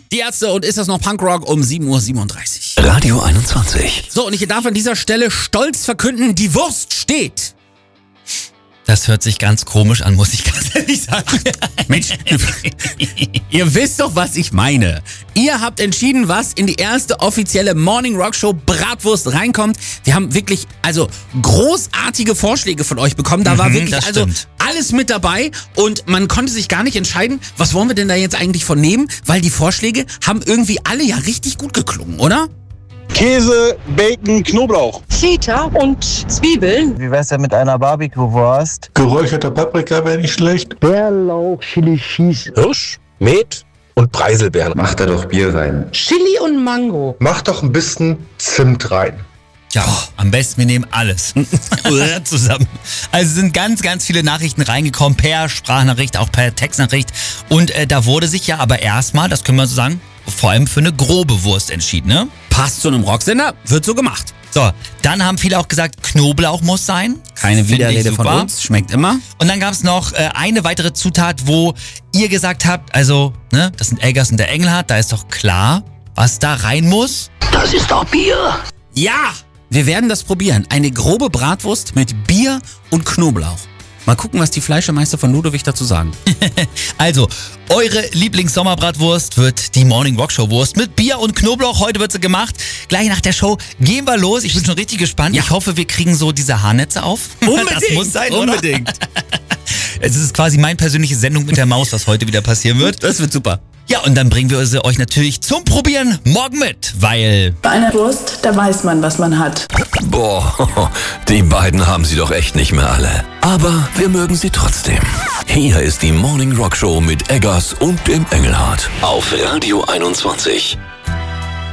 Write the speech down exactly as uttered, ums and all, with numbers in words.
Die Ärzte und Ist das noch Punkrock um sieben Uhr siebenunddreißig. Radio einundzwanzig. So, und ich darf an dieser Stelle stolz verkünden, die Wurst steht. Das hört sich ganz komisch an, muss ich ganz ehrlich sagen. Mensch, ihr wisst doch, was ich meine. Ihr habt entschieden, was in die erste offizielle Morning Rock Show Bratwurst reinkommt. Wir haben wirklich, also großartige Vorschläge von euch bekommen. Da war Mhm, wirklich das also stimmt. alles mit dabei und man konnte sich gar nicht entscheiden, was wollen wir denn da jetzt eigentlich von nehmen, weil die Vorschläge haben irgendwie alle ja richtig gut geklungen, oder? Käse, Bacon, Knoblauch. Feta und Zwiebeln. Wie wär's denn mit einer Barbecue-Wurst? Geräucherter Paprika wäre nicht schlecht. Bärlauch, Chili Cheese. Hirsch, Met und Preiselbeeren. Mach da doch Bier rein. Chili und Mango. Mach doch ein bisschen Zimt rein. Ja, am besten wir nehmen alles zusammen. Also sind ganz, ganz viele Nachrichten reingekommen, per Sprachnachricht, auch per Textnachricht. Und äh, da wurde sich ja aber erstmal, das können wir so sagen, vor allem für eine grobe Wurst entschieden, ne? Passt zu einem Rocksender, wird so gemacht. So, dann haben viele auch gesagt, Knoblauch muss sein. Keine Find ich Widerrede von super. uns, schmeckt immer. Und dann gab es noch äh, eine weitere Zutat, wo ihr gesagt habt, also, ne, das sind Eggers und der Engelhardt, da ist doch klar, was da rein muss. Das ist doch Bier. Ja, wir werden das probieren. Eine grobe Bratwurst mit Bier und Knoblauch. Mal gucken, was die Fleischermeister von Ludwig dazu sagen. Also, eure Lieblings-Sommerbratwurst wird die Morning Rock Show Wurst mit Bier und Knoblauch. Heute wird sie gemacht. Gleich nach der Show gehen wir los. Ich bin schon richtig gespannt. Ja. Ich hoffe, wir kriegen so diese Haarnetze auf. Unbedingt, das muss sein, oder? unbedingt. Es ist quasi meine persönliche Sendung mit der Maus, was heute wieder passieren wird. Das wird super. Ja, und dann bringen wir sie euch natürlich zum Probieren morgen mit, weil... Bei einer Wurst, da weiß man, was man hat. Boah, die beiden haben sie doch echt nicht mehr alle. Aber wir mögen sie trotzdem. Hier ist die Morning Rock Show mit Eggers und dem Engelhardt. Auf Radio einundzwanzig.